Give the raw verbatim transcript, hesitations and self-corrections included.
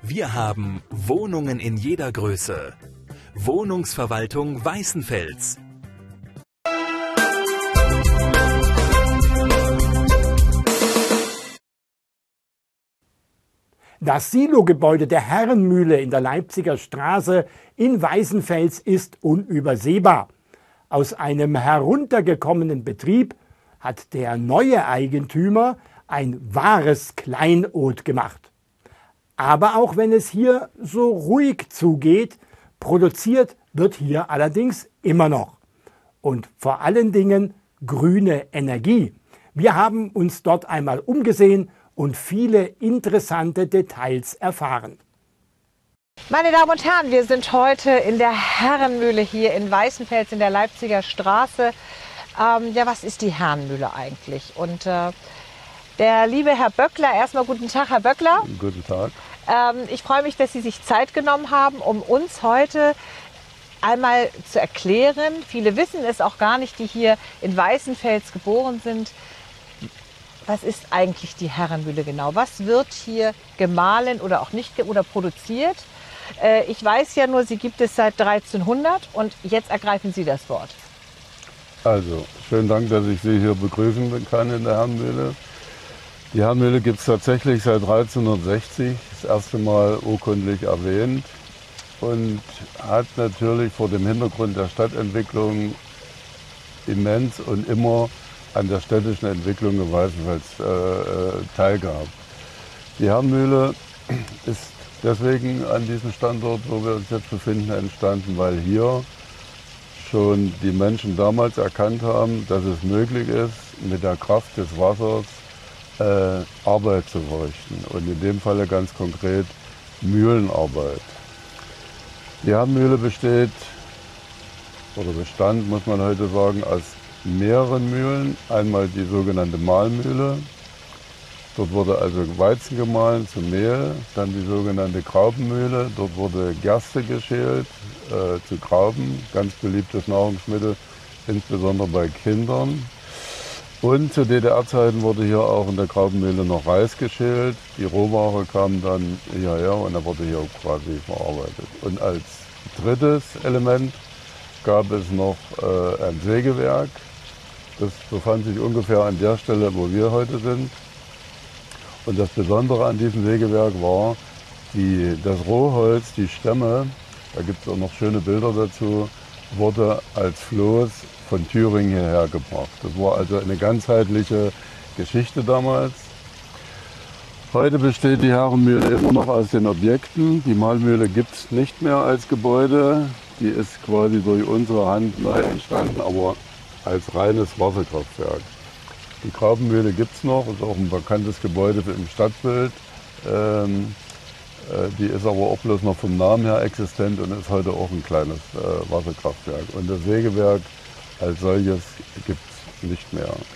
Wir haben Wohnungen in jeder Größe. Wohnungsverwaltung Weißenfels. Das Silogebäude der Herrenmühle in der Leipziger Straße in Weißenfels ist unübersehbar. Aus einem heruntergekommenen Betrieb hat der neue Eigentümer ein wahres Kleinod gemacht. Aber auch wenn es hier so ruhig zugeht, produziert wird hier allerdings immer noch. Und vor allen Dingen grüne Energie. Wir haben uns dort einmal umgesehen und viele interessante Details erfahren. Meine Damen und Herren, wir sind heute in der Herrenmühle hier in Weißenfels in der Leipziger Straße. Ähm, ja, was ist die Herrenmühle eigentlich? Und äh, der liebe Herr Böckler, erstmal guten Tag, Herr Böckler. Guten Tag. Ähm, ich freue mich, dass Sie sich Zeit genommen haben, um uns heute einmal zu erklären. Viele wissen es auch gar nicht, die hier in Weißenfels geboren sind. Was ist eigentlich die Herrenmühle genau? Was wird hier gemahlen oder auch nicht oder produziert? Äh, ich weiß ja nur, sie gibt es seit dreizehnhundert und jetzt ergreifen Sie das Wort. Also, schönen Dank, dass ich Sie hier begrüßen kann in der Herrenmühle. Die Herrenmühle gibt es tatsächlich seit dreizehnhundertsechzig, das erste Mal urkundlich erwähnt und hat natürlich vor dem Hintergrund der Stadtentwicklung immens und immer an der städtischen Entwicklung in Weißenfels äh, teilgehabt. Die Herrenmühle ist deswegen an diesem Standort, wo wir uns jetzt befinden, entstanden, weil hier schon die Menschen damals erkannt haben, dass es möglich ist, mit der Kraft des Wassers äh, Arbeit zu verrichten. Und in dem Falle ganz konkret Mühlenarbeit. Die Herrenmühle besteht, oder bestand, muss man heute sagen, aus mehreren Mühlen. Einmal die sogenannte Mahlmühle. Dort wurde also Weizen gemahlen zu Mehl. Dann die sogenannte Graubenmühle. Dort wurde Gerste geschält äh, zu Grauben. Ganz beliebtes Nahrungsmittel, insbesondere bei Kindern. Und zu D D R-Zeiten wurde hier auch in der Graubenmühle noch Reis geschält. Die Rohware kam dann hierher und da wurde hier quasi verarbeitet. Und als drittes Element gab es noch äh, ein Sägewerk. Das befand sich ungefähr an der Stelle, wo wir heute sind. Und das Besondere an diesem Sägewerk war, die, das Rohholz, die Stämme, da gibt es auch noch schöne Bilder dazu, wurde als Floß von Thüringen hierher gebracht. Das war also eine ganzheitliche Geschichte damals. Heute besteht die Herrenmühle immer noch aus den Objekten. Die Mahlmühle gibt es nicht mehr als Gebäude. Die ist quasi durch unsere Hand neu entstanden, aber als reines Wasserkraftwerk. Die Graubenmühle gibt es noch, ist auch ein bekanntes Gebäude im Stadtbild. Ähm, äh, die ist aber auch bloß noch vom Namen her existent und ist heute auch ein kleines äh, Wasserkraftwerk. Und das Sägewerk als solches gibt es nicht mehr.